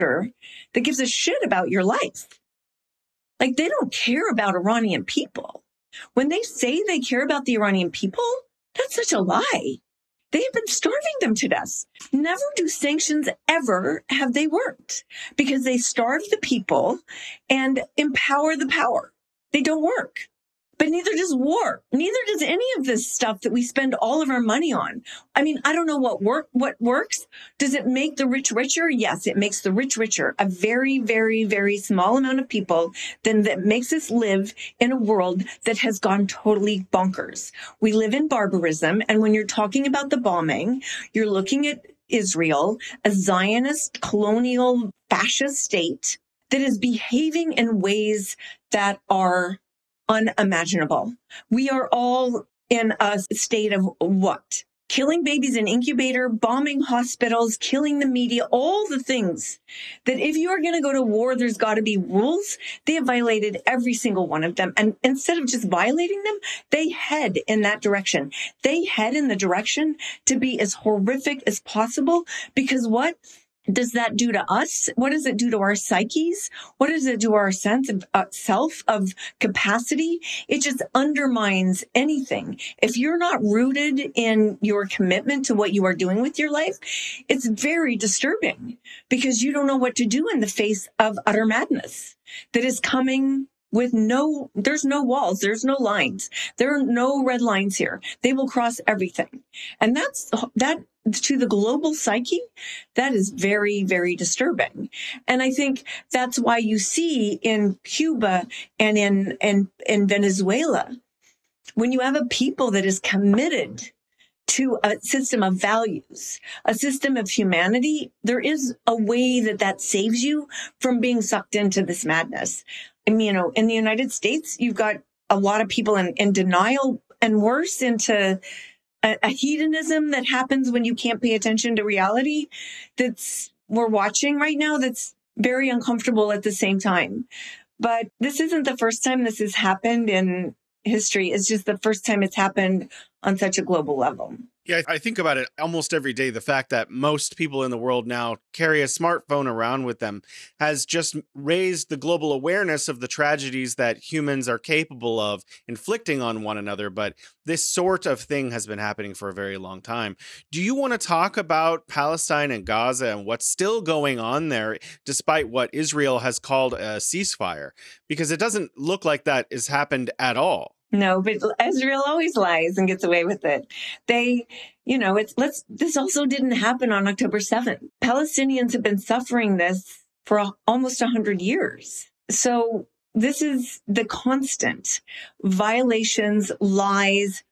that gives a shit about your life. Like, they don't care about Iranian people. When they say they care about the Iranian people, that's such a lie. They have been starving them to death. Never do sanctions ever have they worked, because they starve the people and empower the power. They don't work. But neither does war. Neither does any of this stuff that we spend all of our money on. I mean, I don't know what works. Does it make the rich richer? Yes, it makes the rich richer. A very, very, very small amount of people then that makes us live in a world that has gone totally bonkers. We live in barbarism. And when you're talking about the bombing, you're looking at Israel, a Zionist, colonial, fascist state that is behaving in ways that are unimaginable. We are all in a state of what? Killing babies in incubator, bombing hospitals, killing the media, all the things that if you are going to go to war, there's got to be rules. They have violated every single one of them. And instead of just violating them, they head in that direction. They head in the direction to be as horrific as possible, because what does that do to us? What does it do to our psyches? What does it do to our sense of self, of capacity? It just undermines anything. If you're not rooted in your commitment to what you are doing with your life, it's very disturbing, because you don't know what to do in the face of utter madness that is coming with there's no walls, there's no lines. There are no red lines here. They will cross everything. And that to the global psyche, that is very, very disturbing. And I think that's why you see in Cuba and in Venezuela, when you have a people that is committed to a system of values, a system of humanity, there is a way that saves you from being sucked into this madness. I mean, in the United States, you've got a lot of people in denial and worse, into a hedonism that happens when you can't pay attention to reality we're watching right now, that's very uncomfortable at the same time. But this isn't the first time this has happened in history. It's just the first time it's happened on such a global level. Yeah, I think about it almost every day. The fact that most people in the world now carry a smartphone around with them has just raised the global awareness of the tragedies that humans are capable of inflicting on one another. But this sort of thing has been happening for a very long time. Do you want to talk about Palestine and Gaza and what's still going on there, despite what Israel has called a ceasefire? Because it doesn't look like that has happened at all. No, but Israel always lies and gets away with it. This also didn't happen on October 7th. Palestinians have been suffering this for almost 100 years. So this is the constant violations, lies,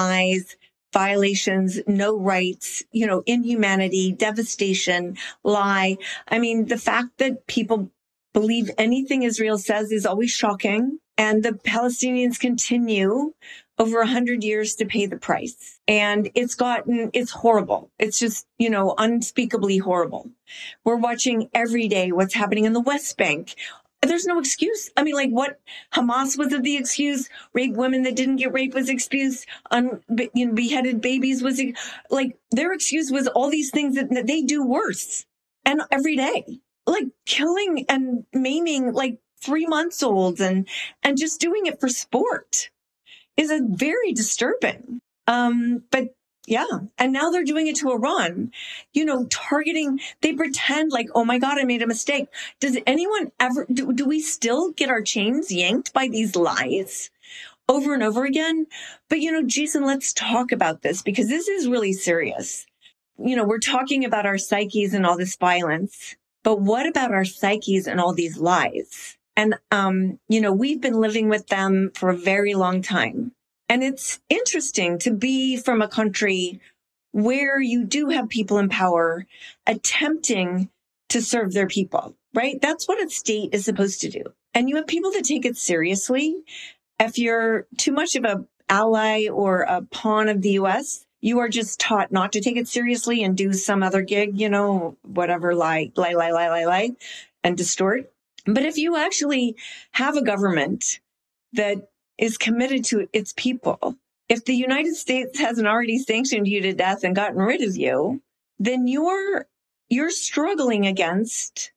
violations, no rights, inhumanity, devastation, lie. I mean, the fact that people believe anything Israel says is always shocking. And the Palestinians continue over 100 years to pay the price. And it's horrible. It's just, unspeakably horrible. We're watching every day what's happening in the West Bank. There's no excuse. I mean, what Hamas was the excuse, rape women that didn't get raped was excuse, beheaded babies was their excuse was all these things that they do worse. And every day, killing and maiming 3-month-olds and just doing it for sport is a very disturbing. But yeah. And now they're doing it to Iran, targeting, they pretend oh my God, I made a mistake. Does anyone ever, do we still get our chains yanked by these lies over and over again? But, Jason, let's talk about this, because this is really serious. We're talking about our psyches and all this violence, but what about our psyches and all these lies? And, we've been living with them for a very long time. And it's interesting to be from a country where you do have people in power attempting to serve their people, right? That's what a state is supposed to do. And you have people that take it seriously. If you're too much of an ally or a pawn of the U.S., you are just taught not to take it seriously and do some other gig, whatever, lie, and distort. But if you actually have a government that is committed to its people, if the United States hasn't already sanctioned you to death and gotten rid of you, then you're struggling against